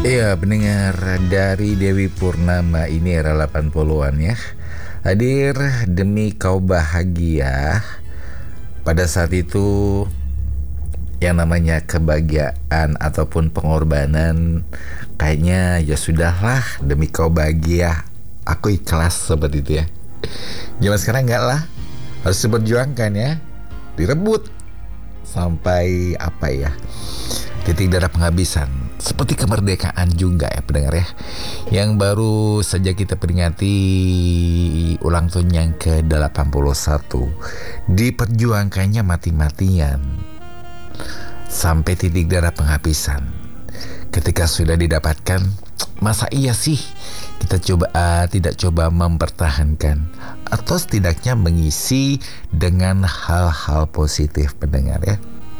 Iya, pendengar dari Dewi Purnama, ini era 80-an ya. Hadir demi kau bahagia. Pada saat itu yang namanya kebahagiaan ataupun pengorbanan, kayaknya ya sudahlah, demi kau bahagia aku ikhlas, seperti itu ya. Zaman sekarang enggak lah, harus diperjuangkan ya, direbut sampai apa ya, titik darah penghabisan. Seperti kemerdekaan juga ya pendengar ya, yang baru saja kita peringati ulang tahun yang ke-81. Diperjuangkannya mati-matian sampai titik darah penghabisan. Ketika sudah didapatkan, masa iya sih kita tidak coba mempertahankan atau setidaknya mengisi dengan hal-hal positif pendengar ya.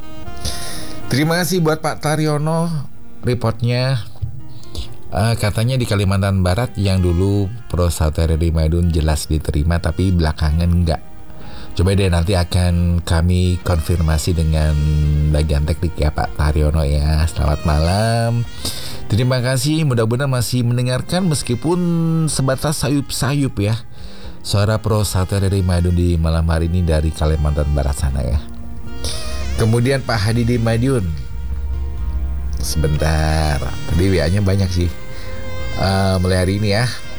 Terima kasih buat Pak Taryono, reportnya. Katanya di Kalimantan Barat yang dulu Pro Sauteri Madun jelas diterima, tapi belakangan enggak. Coba deh nanti akan kami konfirmasi dengan bagian teknik ya Pak Taryono ya. Selamat malam. Terima kasih, mudah-mudahan masih mendengarkan meskipun sebatas sayup-sayup ya. Suara Pro Sauteri Madun di malam hari ini dari Kalimantan Barat sana ya. Kemudian Pak Hadi di Madiun. Sebentar, tadi WA-nya banyak sih. Mulai hari ini ya.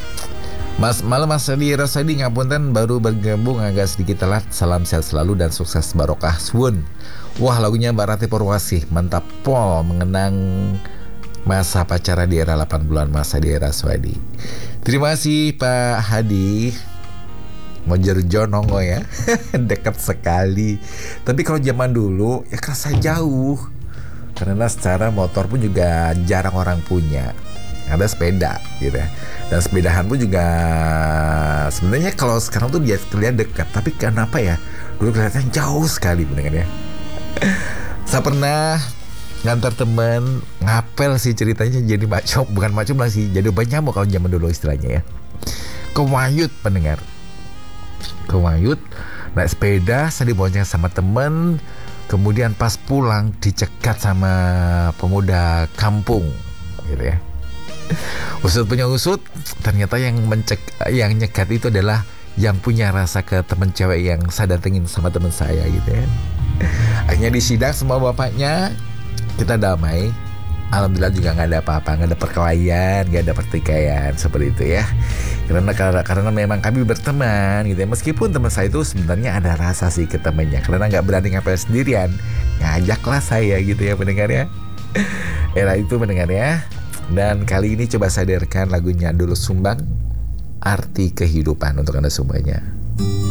Malam Mas Hadi Rasadi ngapunten baru bergabung agak sedikit telat. Salam sehat selalu dan sukses barokah Swun. Wah, lagunya Mbak Rati Purwasih mantap pol, mengenang masa pacaran di era 80-an Mas Hadi Rasadi. Terima kasih Pak Hadi. Mojerjonongo ya. Dekat sekali. Tapi kalau zaman dulu ya kerasa jauh, karena secara motor pun juga jarang orang punya. Ada sepeda gitu ya. Dan sepedahan pun juga sebenarnya kalau sekarang tuh dia terlihat dekat, tapi kenapa ya dulu kelihatan jauh sekali bener ya. Saya pernah ngantar teman, ngapel sih ceritanya, jadi macam bukan macam lah sih, jadi banyak nyamuk kalau zaman dulu istilahnya ya. Kewayut pendengar. Kewayut, naik sepeda, saya dibonceng sama temen. Kemudian pas pulang dicegat sama pemuda kampung gitu ya. Usut punya usut, ternyata yang nyegat itu adalah yang punya rasa ke temen cewek yang saya datengin sama temen saya gitu ya. Akhirnya disidang semua bapaknya, kita damai. Alhamdulillah juga nggak ada apa-apa, nggak ada perkelahian, nggak ada pertikaian seperti itu ya. Karena memang kami berteman gitu ya. Meskipun teman saya itu sebenarnya ada rasa sih ke temannya, karena nggak berani ngapel sendirian, ngajaklah saya gitu ya pendengar ya. Era itu pendengar ya. Dan kali ini coba sadarkan lagunya Dulu Sumbang, Arti Kehidupan untuk Anda semuanya.